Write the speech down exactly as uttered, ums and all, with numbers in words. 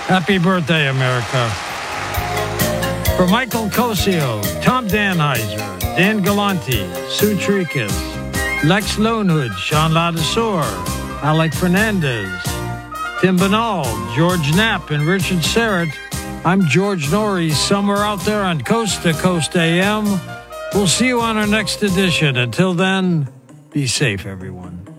Happy birthday, America. For Michael Cosio, Tom Danheiser, Dan Galante, Sue Tricas, Lex Lonehood, Sean Ladisor, Alec Fernandez, Tim Banal, George Knapp, and Richard Serrett, I'm George Norrie, somewhere out there on Coast to Coast A M. We'll see you on our next edition. Until then, be safe, everyone.